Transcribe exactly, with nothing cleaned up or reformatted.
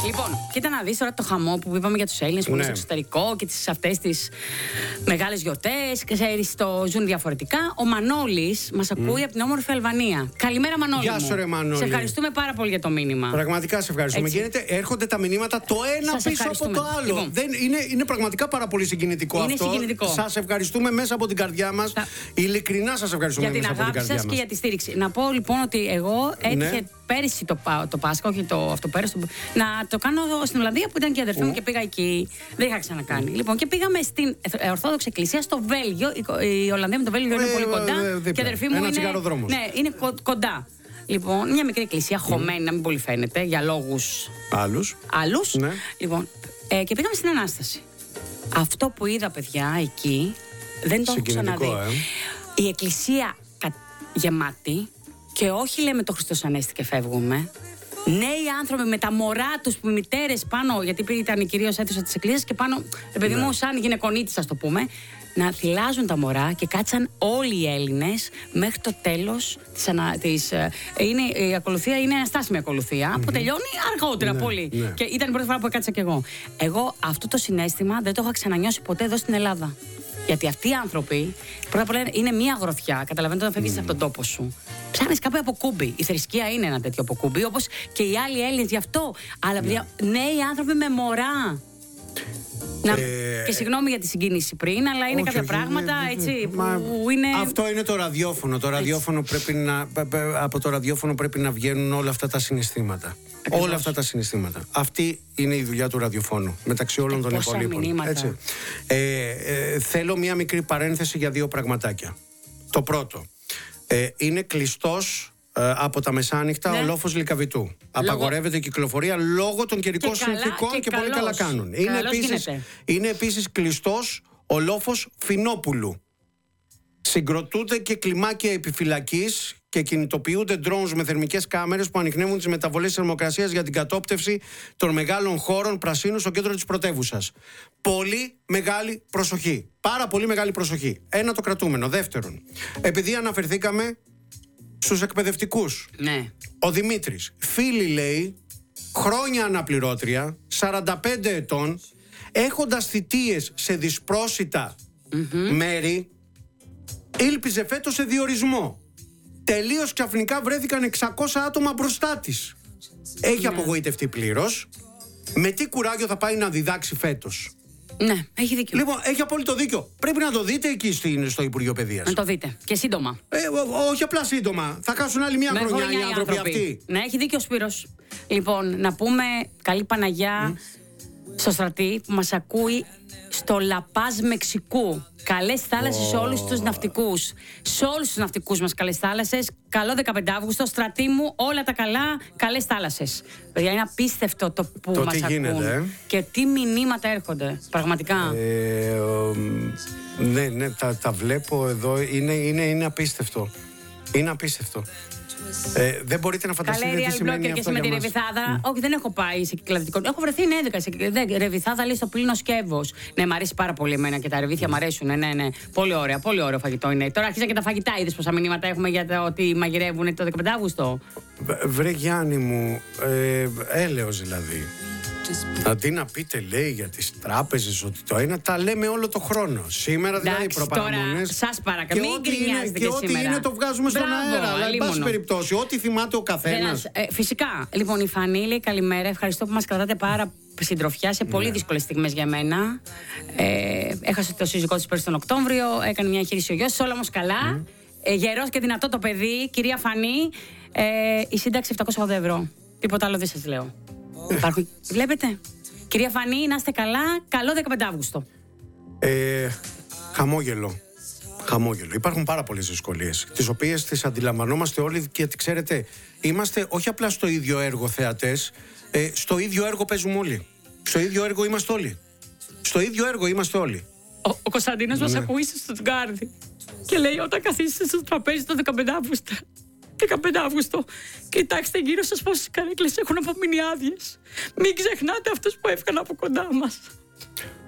Λοιπόν, κοίτα να δεις τώρα το χαμό που είπαμε για τους Έλληνες που είναι στο εξωτερικό και τις αυτές τις μεγάλες γιορτές, ξέρεις, το ζουν διαφορετικά. Ο Μανώλης μας ακούει mm. από την όμορφη Αλβανία. Καλημέρα, Μανώλη. Γεια σου, ρε Μανώλη. Σε ευχαριστούμε πάρα πολύ για το μήνυμα. Πραγματικά σε ευχαριστούμε. Γίνεται, έρχονται τα μηνύματα το ένα σας πίσω από το άλλο. Λοιπόν. Δεν, είναι, είναι πραγματικά πάρα πολύ συγκινητικό είναι αυτό. Συγκινητικό. Σας ευχαριστούμε μέσα από την καρδιά μας. Θα... Ειλικρινά σας ευχαριστούμε για μέσα την από την καρδιά σας μας. Και για τη στήριξη. Να πω λοιπόν ότι εγώ έτυχε ναι. πέρυσι το, το Πάσχα, όχι το αυτό πέρυσι, το, να το κάνω στην Ολλανδία που ήταν και η αδερφή μου mm. και πήγα εκεί. Δεν είχα ξανακάνει. Mm. Λοιπόν, και πήγαμε στην Ορθόδοξη Εκκλησία στο Βέλγιο. Η Ολλανδία με το Βέλγιο είναι πολύ κοντά. Και η αδερφή μου είναι, ναι, είναι κοντά. Λοιπόν, μια μικρή εκκλησία, χωμένη, mm. να μην πολύ φαίνεται, για λόγους άλλους. Άλλους. Ναι. Λοιπόν, ε, και πήγαμε στην Ανάσταση. Αυτό που είδα, παιδιά, εκεί δεν το έχω ξαναδεί. Ε. Η εκκλησία γεμάτη και όχι λέμε το Χριστός Ανέστη και φεύγουμε. Νέοι άνθρωποι με τα μωρά τους, μητέρες πάνω, γιατί ήταν κυρίως αίθουσα της εκκλησίας και πάνω, παιδί μου, σαν γυναικονίτης, ας το πούμε, να θυλάζουν τα μωρά και κάτσαν όλοι οι Έλληνες μέχρι το τέλος της, ανα, της είναι, η ακολουθία είναι αναστάσιμη ακολουθία mm-hmm. που τελειώνει αργότερα ναι, πολύ ναι. Και ήταν η πρώτη φορά που έκατσα κι εγώ. Εγώ αυτό το συναίσθημα δεν το είχα ξανανιώσει ποτέ εδώ στην Ελλάδα. Γιατί αυτοί οι άνθρωποι, πρώτα απ' όλα είναι μία γροθιά. Καταλαβαίνετε όταν φεύγεις mm. από τον τόπο σου. Ψάχνεις κάποιο αποκούμπι. Η θρησκεία είναι ένα τέτοιο αποκούμπι, όπως και οι άλλοι Έλληνες γι' αυτό. Αλλά yeah. νέοι άνθρωποι με μωρά. Να, ε, και συγγνώμη για τη συγκίνηση πριν, αλλά είναι όχι, κάποια όχι, πράγματα είναι, έτσι μα, που είναι... Αυτό είναι το ραδιόφωνο. Το ραδιόφωνο πρέπει να, από το ραδιόφωνο πρέπει να βγαίνουν όλα αυτά τα συναισθήματα. Ακριβώς. Όλα αυτά τα συναισθήματα. Αυτή είναι η δουλειά του ραδιοφώνου, μεταξύ όλων των υπολείπων. Έτσι. Ε, ε, θέλω μία μικρή παρένθεση για δύο πραγματάκια. Το πρώτο, ε, είναι κλειστός ε, από τα μεσάνυχτα ναι. ο λόφος Λυκαβητού. Λόγω... Απαγορεύεται η κυκλοφορία λόγω των καιρικών συνθήκων και, και πολύ καλά κάνουν. Είναι επίσης, είναι επίσης κλειστός ο λόφος Φινόπουλου. Συγκροτούνται και κλιμάκια επιφυλακής και κινητοποιούνται drones με θερμικές κάμερες που ανιχνεύουν τις μεταβολές της θερμοκρασίας για την κατόπτευση των μεγάλων χώρων πρασίνου στο κέντρο της πρωτεύουσας. Πολύ μεγάλη προσοχή. Πάρα πολύ μεγάλη προσοχή. Ένα το κρατούμενο. Δεύτερον, επειδή αναφερθήκαμε στους εκπαιδευτικούς. Ναι. Ο Δημήτρης, φίλη λέει, χρόνια αναπληρώτρια, σαράντα πέντε ετών, έχοντας θητείες σε δυσπρόσιτα mm-hmm. μέρη, ήλπιζε φέτος σε διορισμό. Τελείως ξαφνικά βρέθηκαν εξακόσια άτομα μπροστά της. Έχει ναι. απογοητευτεί πλήρως. Με τι κουράγιο θα πάει να διδάξει φέτος. Ναι, έχει δίκιο. Λοιπόν, έχει απόλυτο δίκιο. Πρέπει να το δείτε εκεί στο Υπουργείο Παιδείας. Να το δείτε. Και σύντομα. Ε, ό, όχι απλά σύντομα. Θα χάσουν άλλη μια χρονιά οι άνθρωποι, άνθρωποι αυτοί. Ναι, έχει δίκιο ο Σπύρος. Λοιπόν, να πούμε καλή Παναγιά mm. στο Στρατή που μας ακούει στο Λαπάζ Μεξικού. Καλές θάλασσες oh. σε όλους τους ναυτικούς. Σε όλους τους ναυτικούς μας καλές θάλασσες. Καλό δεκαπέντε Αυγούστου, Στρατή μου, όλα τα καλά, καλές θάλασσες. Παιδιά, είναι απίστευτο το που το μας ακούν. Γίνεται, ε? Και τι μηνύματα έρχονται, πραγματικά. Ε, ο, ναι, ναι, τα, τα βλέπω εδώ, είναι, είναι, είναι απίστευτο. Είναι απίστευτο. Ε, δεν μπορείτε να φανταστείτε τι σημαίνει αυτό και με τη Ρεβιθάδα. Mm. Όχι, δεν έχω πάει σε κυκλαδικό. Έχω βρεθεί ενέδεκα σε Ρεβιθάδα, λέει στο Πλήνο Σκεύος. Ναι, μ' αρέσει πάρα πολύ εμένα και τα ρεβίθια mm. μ' αρέσουν. Ναι, ναι, ναι. Πολύ ωραία, πολύ ωραίο φαγητό είναι. Τώρα αρχίζαν και τα φαγητά. Είδες πόσα μηνύματα έχουμε για το ότι μαγειρεύουν το δεκαπέντε Αυγούστου. Βρε Γιάννη μου, ε, έλεος δηλαδή. Αντί να πείτε, λέει, για τις τράπεζες ότι το ένα, τα λέμε όλο το χρόνο. Σήμερα δηλαδή προπαραμονές. Σας παρακαλώ, μην γκρινιάζετε και, και ό,τι σήμερα. είναι το βγάζουμε στον Μπράβο, αέρα. Αλλά εν πάση περιπτώσει, ό,τι θυμάται ο καθένας. Ε, φυσικά. Λοιπόν, η Φανή λέει καλημέρα. Ευχαριστώ που μας κρατάτε πάρα συντροφιά σε πολύ ναι. δύσκολες στιγμές για μένα. Ε, έχασε το σύζυγό της πέρυσι τον Οκτώβριο. Έκανε μια εγχείρηση ο γιος. Όλα όμως καλά. Mm. Ε, γερός και δυνατό το παιδί. Κυρία Φανή, ε, η σύνταξη επτακόσια ογδόντα ευρώ. Τίποτα άλλο δεν σας λέω. Υπάρχουν... Βλέπετε. Κυρία Φανή, να είστε καλά. Καλό δεκαπέντε Αυγούστου. Ε, χαμόγελο. Χαμόγελο. Υπάρχουν πάρα πολλές δυσκολίες, τις οποίες τις αντιλαμβανόμαστε όλοι, γιατί ξέρετε, είμαστε όχι απλά στο ίδιο έργο θεατές, ε, στο ίδιο έργο παίζουμε όλοι. Στο ίδιο έργο είμαστε όλοι. Στο ίδιο έργο είμαστε όλοι. Ο, ο Κωνσταντίνος ναι. μας ακούει στο Στουτγκάρδι και λέει: όταν καθίσετε στο τραπέζι το δεκαπέντε Αυγούστου. δεκαπέντε Αυγούστου. Κοιτάξτε γύρω σας πόσες καρέκλες έχουν απομείνει άδειες. Μην ξεχνάτε αυτούς που έφυγαν από κοντά μας.